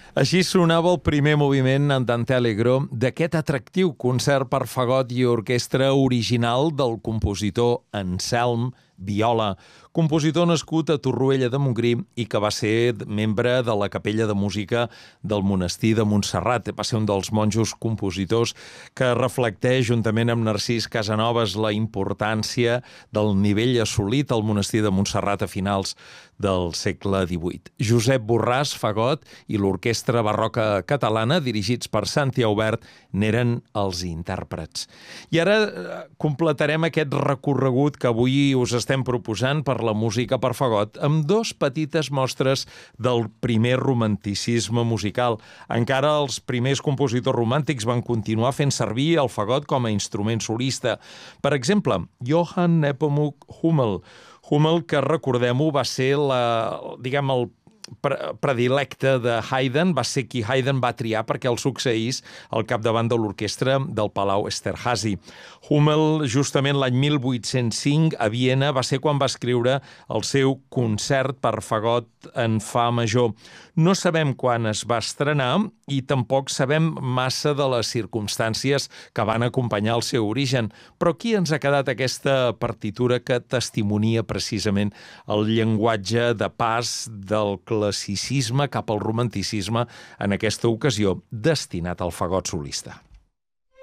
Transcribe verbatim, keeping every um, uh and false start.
Així sonava el primer moviment en Dante Allegro d'aquest atractiu concert per fagot i orquestra original del compositor Anselm Viola, compositor nascut a Torroella de Montgrí i que va ser membre de la Capella de Música del Monestir de Montserrat. Va ser un dels monjos compositors que reflecteix, juntament amb Narcís Casanovas, la importància del nivell assolit al Monestir de Montserrat a finals del segle divuit. Josep Borràs, fagot, i l'Orquestra Barroca Catalana, dirigits per Santi Aubert, n'eren els intèrprets. I ara completarem aquest recorregut que avui us estem proposant per la música per fagot amb dos petites mostres del primer romanticisme musical. Encara els primers compositors romàntics van continuar fent servir el fagot com a instrument solista. Per exemple, Johann Nepomuk Hummel. Hummel, que recordem-ho, va ser la, diguem, el predilecte de Haydn, va ser qui Haydn va triar perquè el succeís al capdavant de l'orquestra del Palau Esterházy. Hummel, justament l'any mil vuit-cents cinc, a Viena, va ser quan va escriure el seu concert per fagot en fa major. No sabem quan es va estrenar i tampoc sabem massa de les circumstàncies que van acompanyar el seu origen, però aquí ens ha quedat aquesta partitura que testimonia precisament el llenguatge de pas del classicisme cap al romanticisme, en aquesta ocasió destinat al fagot solista.